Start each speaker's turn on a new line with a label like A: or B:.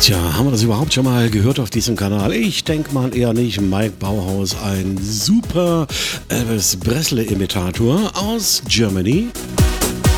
A: Tja, haben wir das überhaupt schon mal gehört auf diesem Kanal? Ich denke mal eher nicht. Mike Bauhaus, ein super Elvis Presley-Imitator aus Germany.